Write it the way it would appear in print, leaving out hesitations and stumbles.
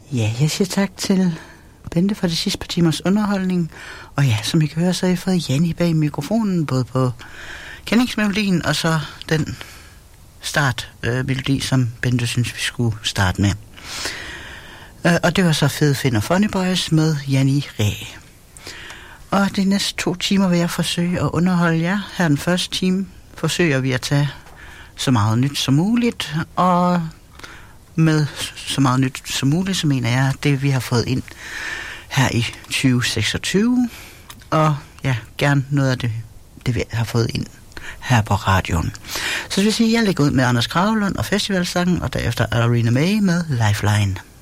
Ja, jeg siger tak til Bente for de sidste par timers underholdning. Og ja, som I kan høre, så har jeg fået Janni bag mikrofonen, både på kendingsmelodien og så den startmelodi, som Bente synes, vi skulle starte med. Og det var så Fede Finn og Funny Boys med Janni Ræ. Og de næste 2 timer vil jeg forsøge at underholde jer. Her den første time forsøger vi at tage så meget nyt som muligt, og med så meget nyt som muligt, så mener jeg det, vi har fået ind her i 2026. Og ja, gerne noget af det vi har fået ind her på radioen. Så det vil sige, at jeg lægger ud med Anders Kragelund og festivalsangen, og derefter Arena May med Lifeline.